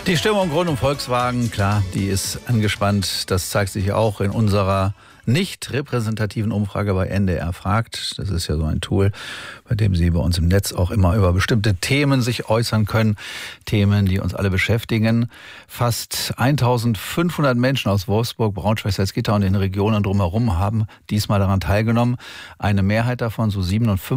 Die Stimmung rund um Volkswagen, klar, die ist angespannt. Das zeigt sich auch in unserer nicht repräsentativen Umfrage bei NDR fragt. Das ist ja so ein Tool, bei dem Sie bei uns im Netz auch immer über bestimmte Themen sich äußern können. Themen, die uns alle beschäftigen. Fast 1500 Menschen aus Wolfsburg, Braunschweig, Salzgitter und den Regionen drumherum haben diesmal daran teilgenommen. Eine Mehrheit davon, so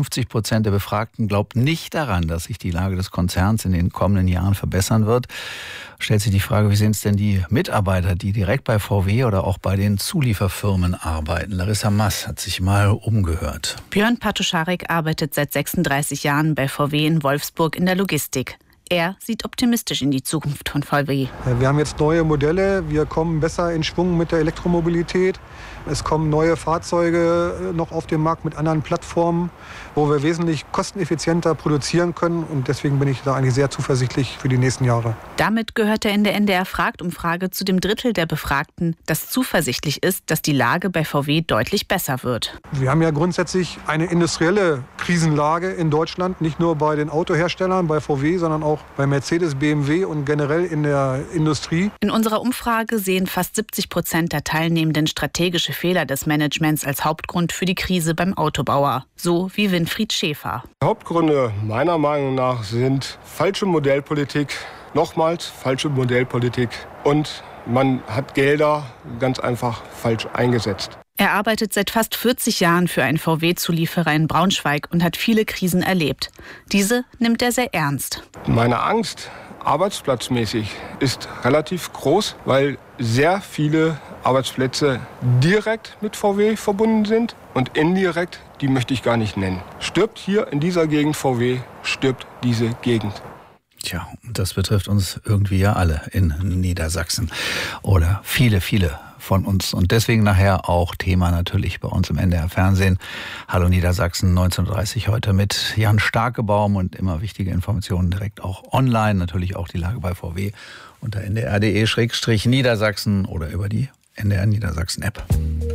57% der Befragten, glaubt nicht daran, dass sich die Lage des Konzerns in den kommenden Jahren verbessern wird. Stellt sich die Frage, wie sehen es denn die Mitarbeiter, die direkt bei VW oder auch bei den Zulieferfirmen arbeiten? Larissa Mass hat sich mal umgehört. Björn Patuszarek arbeitet seit 36 Jahren bei VW in Wolfsburg in der Logistik. Er sieht optimistisch in die Zukunft von VW. Wir haben jetzt neue Modelle, wir kommen besser in Schwung mit der Elektromobilität. Es kommen neue Fahrzeuge noch auf den Markt mit anderen Plattformen, wo wir wesentlich kosteneffizienter produzieren können. Und deswegen bin ich da eigentlich sehr zuversichtlich für die nächsten Jahre. Damit gehört er in der NDR Fragt-Umfrage zu dem Drittel der Befragten, das zuversichtlich ist, dass die Lage bei VW deutlich besser wird. Wir haben ja grundsätzlich eine industrielle Krisenlage in Deutschland, nicht nur bei den Autoherstellern, bei VW, sondern auch bei Mercedes, BMW und generell in der Industrie. In unserer Umfrage sehen fast 70% der Teilnehmenden strategische Fehler des Managements als Hauptgrund für die Krise beim Autobauer. So wie Winfried Schäfer. Hauptgründe meiner Meinung nach sind falsche Modellpolitik, nochmals falsche Modellpolitik und man hat Gelder ganz einfach falsch eingesetzt. Er arbeitet seit fast 40 Jahren für einen VW-Zulieferer in Braunschweig und hat viele Krisen erlebt. Diese nimmt er sehr ernst. Meine Angst, arbeitsplatzmäßig, ist relativ groß, weil sehr viele Arbeitsplätze direkt mit VW verbunden sind und indirekt, die möchte ich gar nicht nennen. Stirbt hier in dieser Gegend VW, stirbt diese Gegend. Tja, das betrifft uns irgendwie ja alle in Niedersachsen oder viele von uns. Und deswegen nachher auch Thema natürlich bei uns im NDR Fernsehen. Hallo Niedersachsen, 19:30 heute mit Jan Starkebaum und immer wichtige Informationen direkt auch online. Natürlich auch die Lage bei VW unter ndr.de/Niedersachsen oder über die NDR Niedersachsen App.